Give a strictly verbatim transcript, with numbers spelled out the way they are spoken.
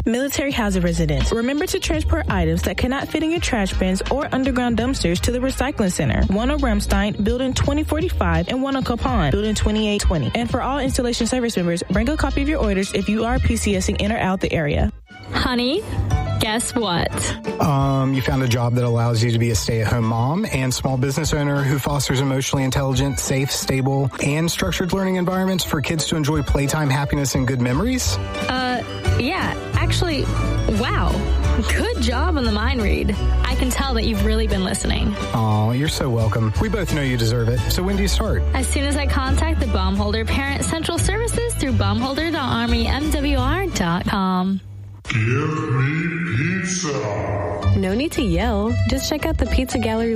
Military Housing Residents, remember to transport items that cannot fit in your trash bins or underground dumpsters to the recycling center. One on Ramstein, Building twenty forty-five, and one on Capon, Building twenty-eight twenty. And for all installation service members, bring a copy of your orders if you are PCSing in or out the area. Honey, guess what? Um, you found a job that allows you to be a stay-at-home mom and small business owner who fosters emotionally intelligent, safe, stable, and structured learning environments for kids to enjoy playtime, happiness, and good memories? Uh, yeah, actually, wow. Good job on the mind read. I can tell that you've really been listening. Aw, you're so welcome. We both know you deserve it. So when do you start? As soon as I contact the Baumholder Parent Central Services through baumholder dot army m w r dot com. Give me pizza. No need to yell. Just check out the Pizza Gallery